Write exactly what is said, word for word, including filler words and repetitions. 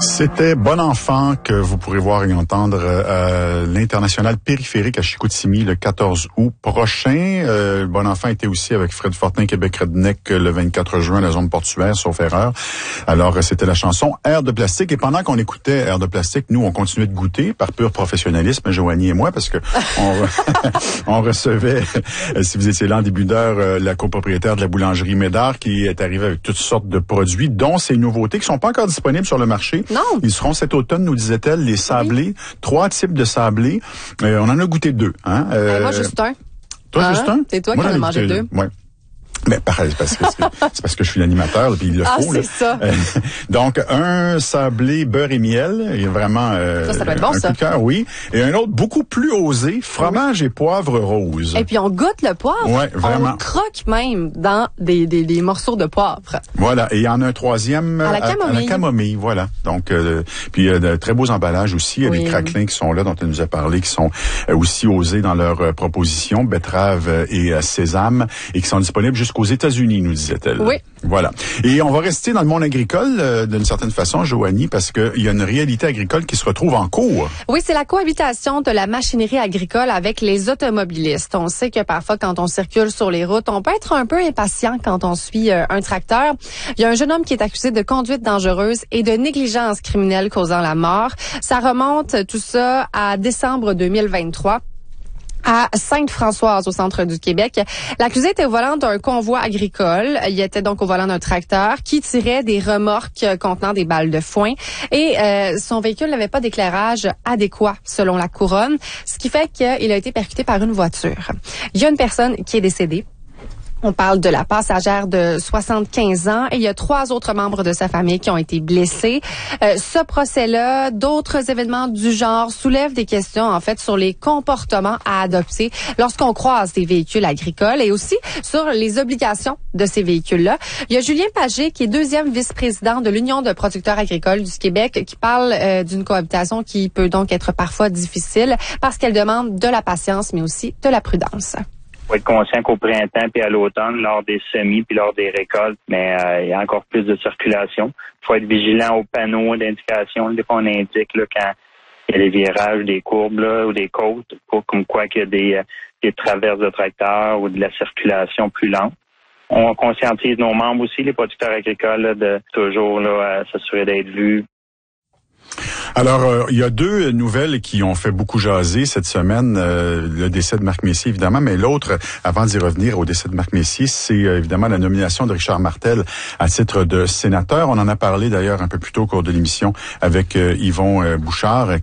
C'était Bon Enfant que vous pourrez voir et entendre à l'International périphérique à Chicoutimi le quatorze août prochain. Euh, Bon Enfant était aussi avec Fred Fortin, Québec Redneck, le vingt-quatre juin à la zone portuaire, sauf erreur. Alors, c'était la chanson Air de plastique. Et pendant qu'on écoutait Air de plastique, nous, on continuait de goûter par pur professionnalisme, Joanie et moi, parce que on, on recevait, si vous étiez là en début d'heure, la copropriétaire de la boulangerie Médard qui est arrivée avec toutes sortes de produits, dont ces nouveautés qui sont pas encore disponibles sur le marché. Non. Ils seront cet automne, nous disait-elle, les sablés. Oui. Trois types de sablés. Euh, on en a goûté deux. Hein? Euh, moi, juste un. Toi, ah, juste un? C'est toi moi, qui en as mangé deux. Ouais. Mais pareil, c'est parce que c'est, c'est parce que je suis l'animateur, puis il le ah, faut. c'est ça. Euh, donc un sablé beurre et miel, il y a vraiment euh, ça, ça doit être bon, un ça. coup de cœur, oui. Et un autre beaucoup plus osé, fromage oui. et poivre rose. Et puis on goûte le poivre. Ouais, vraiment. On croque même dans des, des, des morceaux de poivre. Voilà. Et il y en a un troisième à la camomille. À, à la camomille, voilà. Donc euh, puis euh, de très beaux emballages aussi. Il y a oui. des craquelins qui sont là, dont elle nous a parlé, qui sont euh, aussi osés dans leurs euh, propositions, betterave et euh, sésame, et qui sont disponibles jusqu'aux États-Unis, nous disait-elle. Oui. Voilà. Et on va rester dans le monde agricole euh, d'une certaine façon, Joanie, parce qu'il y a une réalité agricole qui se retrouve en cours. Oui, c'est la cohabitation de la machinerie agricole avec les automobilistes. On sait que parfois, quand on circule sur les routes, on peut être un peu impatient quand on suit euh, un tracteur. Il y a un jeune homme qui est accusé de conduite dangereuse et de négligence criminelle causant la mort. Ça remonte tout ça à décembre deux mille vingt-trois. À Sainte-Françoise, au centre du Québec. L'accusé était au volant d'un convoi agricole. Il était donc au volant d'un tracteur qui tirait des remorques contenant des balles de foin. Et euh, son véhicule n'avait pas d'éclairage adéquat, selon la couronne, ce qui fait qu'il a été percuté par une voiture. Il y a une personne qui est décédée. On parle de la passagère de soixante-quinze ans et il y a trois autres membres de sa famille qui ont été blessés. Euh, ce procès-là, d'autres événements du genre soulèvent des questions en fait sur les comportements à adopter lorsqu'on croise des véhicules agricoles et aussi sur les obligations de ces véhicules-là. Il y a Julien Pagé qui est deuxième vice-président de l'Union de producteurs agricoles du Québec qui parle euh, d'une cohabitation qui peut donc être parfois difficile parce qu'elle demande de la patience mais aussi de la prudence. Il faut être conscient qu'au printemps puis à l'automne, lors des semis puis lors des récoltes, mais euh, il y a encore plus de circulation. Il faut être vigilant aux panneaux d'indication. Des fois, on indique là, quand il y a des virages, des courbes là, ou des côtes, pour, comme quoi qu'il y a des, euh, des traverses de tracteurs ou de la circulation plus lente. On conscientise nos membres aussi, les producteurs agricoles, là, de toujours là, à s'assurer d'être vus. Alors, euh, il y a deux nouvelles qui ont fait beaucoup jaser cette semaine. Euh, le décès de Marc Messier, évidemment, mais l'autre, avant d'y revenir au décès de Marc Messier, c'est euh, évidemment la nomination de Richard Martel à titre de sénateur. On en a parlé d'ailleurs un peu plus tôt au cours de l'émission avec euh, Yvon euh, Bouchard,